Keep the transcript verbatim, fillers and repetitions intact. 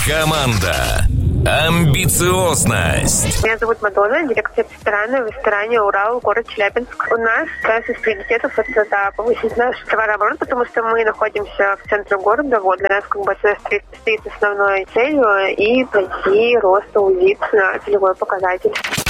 Команда. Амбициозность. Меня зовут Мадонна, директор ресторана в ресторане «Урал», город Челябинск. У нас сейчас из приоритетов это да, повысить наш товарооборот, потому что мы находимся в центре города. Вот для нас как бы это стоит, стоит основной целью и пойти роста увидеть на целевой показатель.